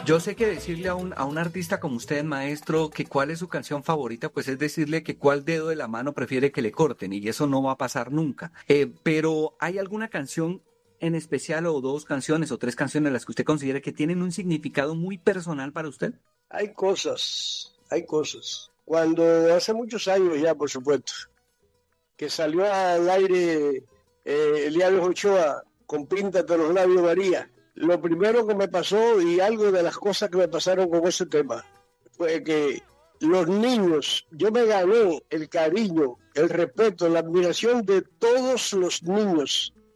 Yo sé que decirle a un artista como usted, maestro, que cuál es su canción favorita, pues es decirle que cuál dedo de la mano prefiere que le corten y eso no va a pasar nunca. Pero ¿hay alguna canción en especial o dos canciones o tres canciones las que usted considere que tienen un significado muy personal para usted? Hay cosas, hay cosas. Cuando hace muchos años ya, por supuesto, que salió al aire Eliabes Ochoa con Píntate los labios María, lo primero que me pasó y algo de las cosas que me pasaron con ese tema fue que los niños, yo me gané el cariño, el respeto, la admiración de todos los niños